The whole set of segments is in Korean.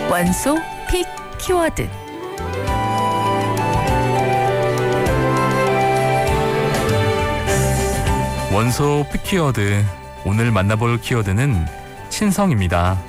원소 픽 키워드. 원소 픽 키워드. 오늘 만나볼 키워드는 신성입니다.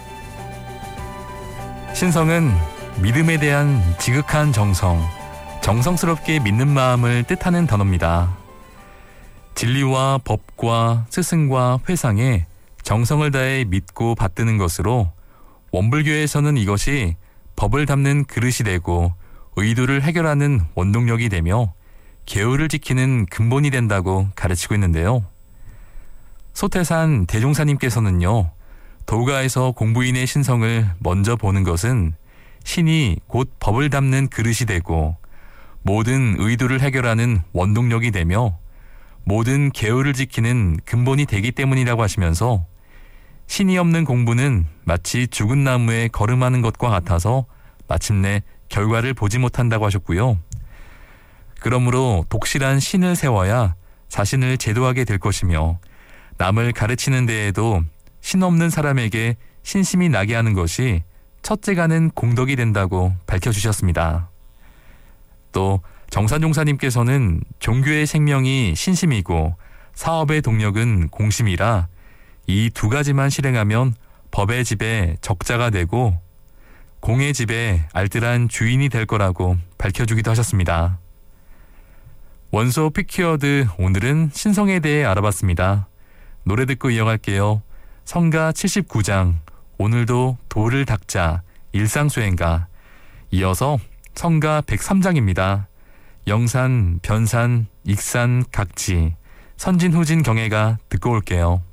신성은 믿음에 대한 지극한 정성스럽게 믿는 마음을 뜻하는 단어입니다. 진리와 법과 스승과 회상에 정성을 다해 믿고 받드는 것으로 원불교에서는 이것이 법을 담는 그릇이 되고 의도를 해결하는 원동력이 되며 계율을 지키는 근본이 된다고 가르치고 있는데요. 소태산 대종사님께서는요, 도가에서 공부인의 신성을 먼저 보는 것은 신이 곧 법을 담는 그릇이 되고 모든 의도를 해결하는 원동력이 되며 모든 계율을 지키는 근본이 되기 때문이라고 하시면서 신이 없는 공부는 마치 죽은 나무에 걸음하는 것과 같아서 마침내 결과를 보지 못한다고 하셨고요. 그러므로 독실한 신을 세워야 자신을 제도하게 될 것이며 남을 가르치는 데에도 신 없는 사람에게 신심이 나게 하는 것이 첫째가는 공덕이 된다고 밝혀주셨습니다. 또 정산종사님께서는 종교의 생명이 신심이고 사업의 동력은 공심이라 이 두 가지만 실행하면 법의 집에 적자가 되고 공의 집에 알뜰한 주인이 될 거라고 밝혀주기도 하셨습니다. 원소 픽키워드, 오늘은 신성에 대해 알아봤습니다. 노래 듣고 이어갈게요. 성가 79장 오늘도 도를 닦자 일상수행가. 이어서 성가 103장입니다. 영산, 변산, 익산, 각지, 선진 후진 경애가 듣고 올게요.